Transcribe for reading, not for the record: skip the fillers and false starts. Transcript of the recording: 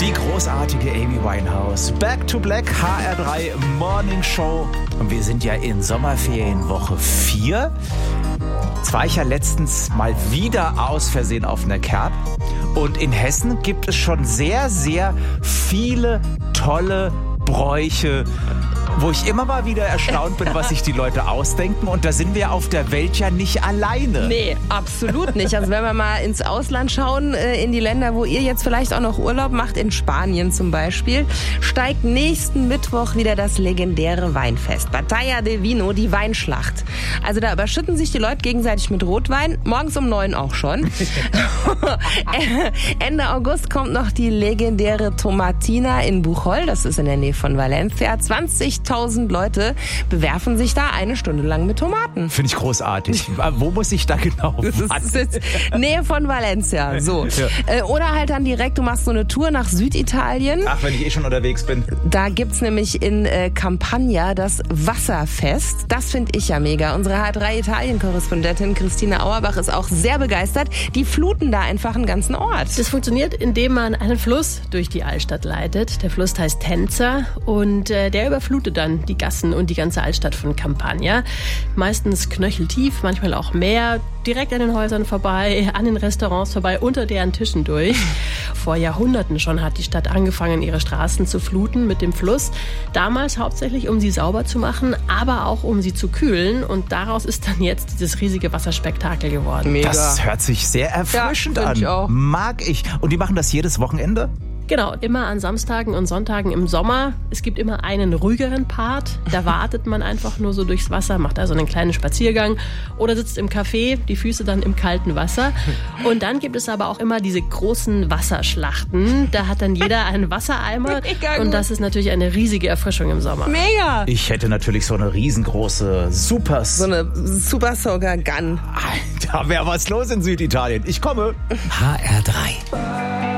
Die großartige Amy Winehouse. Back to Black, HR3 Morning Show. Und wir sind ja in Sommerferien Woche 4. Jetzt war ich ja letztens mal wieder aus Versehen auf einer Kerb. Und in Hessen gibt es schon sehr, sehr viele tolle Bräuche, wo ich immer mal wieder erstaunt bin, was sich die Leute ausdenken. Und da sind wir auf der Welt ja nicht alleine. Nee, absolut nicht. Also wenn wir mal ins Ausland schauen, in die Länder, wo ihr jetzt vielleicht auch noch Urlaub macht, in Spanien zum Beispiel, steigt nächsten Mittwoch wieder das legendäre Weinfest. Batalla de Vino, die Weinschlacht. Also da überschütten sich die Leute gegenseitig mit Rotwein, morgens um 9 auch schon. Ende August kommt noch die legendäre Tomatina in Buchol, das ist in der Nähe von Valencia. 20.000 Leute bewerfen sich da eine Stunde lang mit Tomaten. Finde ich großartig. Wo muss ich da genau? Das ist jetzt Nähe von Valencia. So. Ja. Oder halt dann direkt, du machst so eine Tour nach Süditalien. Ach, wenn ich schon unterwegs bin. Da gibt's nämlich in Campania das Wasserfest. Das finde ich ja mega. Unsere HR3 Italien-Korrespondentin Christine Auerbach ist auch sehr begeistert. Die fluten da einfach einen ganzen Ort. Das funktioniert, indem man einen Fluss durch die Altstadt leitet. Der Fluss heißt Tenza und der überflutet dann die Gassen und die ganze Altstadt von Campania. Meistens knöcheltief, manchmal auch mehr. Direkt an den Häusern vorbei, an den Restaurants vorbei, unter deren Tischen durch. Vor Jahrhunderten schon hat die Stadt angefangen, ihre Straßen zu fluten mit dem Fluss. Damals hauptsächlich, um sie sauber zu machen, aber auch um sie zu kühlen. Und daraus ist dann jetzt dieses riesige Wasserspektakel geworden. Mega. Das hört sich sehr erfrischend an. Ich auch. Mag ich. Und die machen das jedes Wochenende? Genau, immer an Samstagen und Sonntagen im Sommer. Es gibt immer einen ruhigeren Part. Da wartet man einfach nur so durchs Wasser, macht also einen kleinen Spaziergang oder sitzt im Café, die Füße dann im kalten Wasser. Und dann gibt es aber auch immer diese großen Wasserschlachten. Da hat dann jeder einen Wassereimer. Und das ist natürlich eine riesige Erfrischung im Sommer. Mega! Ich hätte natürlich so eine riesengroße So eine Super Soaker Gun. Da wäre was los in Süditalien. Ich komme. HR3.